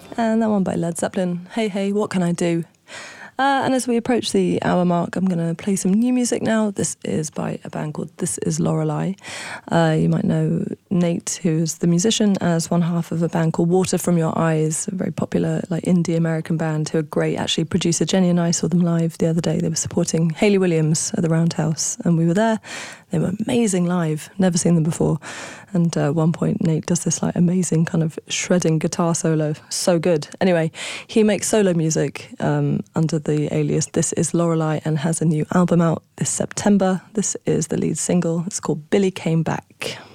And that one by Led Zeppelin, Hey Hey, What Can I Do? And as we approach the hour mark, I'm going to play some new music now. This is by a band called This Is Lorelei. You might know Nate, who's the musician, as one half of a band called Water From Your Eyes, a very popular indie American band who are great. Actually, producer Jenny and I saw them live the other day. They were supporting Hayley Williams at the Roundhouse, and we were there. They were amazing live, never seen them before. And at one point, Nate does this amazing kind of shredding guitar solo. So good. Anyway, he makes solo music under the alias This Is Lorelei and has a new album out this September. This is the lead single. It's called Billy Came Back.